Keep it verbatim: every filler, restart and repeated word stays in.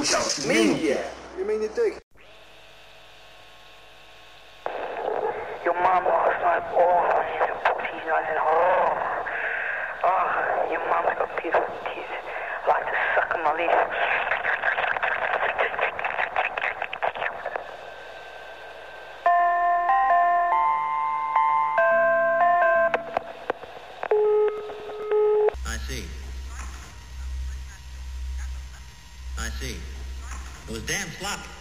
小命也。 You mean you dig? Your mom lost my ball. She's a putty nothing. Oh, oh, your mom's got beautiful teeth. I like to suck on my leaf. I see. I see. It was damn sloppy.